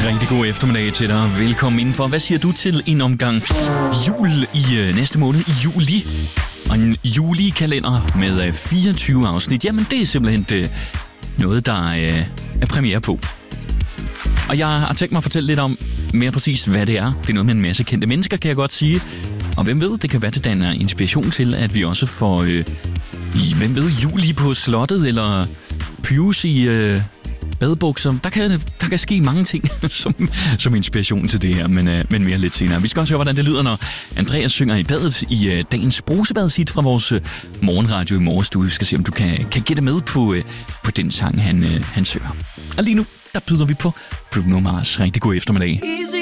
Rigtig god eftermiddag til dig. Velkommen indenfor. Hvad siger du til en omgang jul i næste måned i juli? Og en julikalender med 24 afsnit. Jamen, det er simpelthen noget, der er premiere på. Og jeg har tænkt mig at fortælle lidt om mere præcis, hvad det er. Det er noget med en masse kendte mennesker, kan jeg godt sige. Og hvem ved, det kan være, det danner inspiration til, at vi også får, juli på slottet, eller Pyrus i badebukser. Der kan ske mange ting som inspiration til det her, men mere lidt senere. Vi skal også høre, hvordan det lyder, når Andreas synger i badet i dagens brusebadsit fra vores morgenradio i morges. Du skal se, om du kan gætte med på den sang, han synger. Og lige nu, der byder vi på Bruno Mars. Rigtig god eftermiddag. Easy